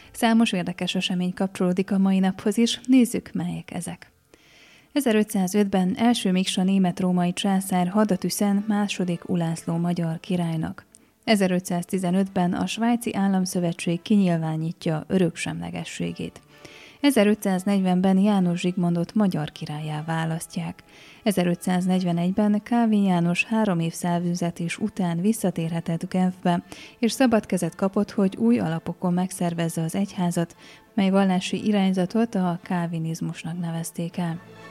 Számos érdekes esemény kapcsolódik a mai naphoz is, nézzük, melyek ezek. 1505-ben első Miksa német-római császár Hadatüszen második Ulászló magyar királynak. 1515-ben a Svájci Államszövetség kinyilvánítja öröksemlegességét. 1540-ben János Zsigmondot magyar királlyá választják. 1541-ben Kálvin János 3 év szárvűzetés után visszatérhetett Genfbe, és szabad kezet kapott, hogy új alapokon megszervezze az egyházat, mely vallási irányzatot a kálvinizmusnak nevezték el.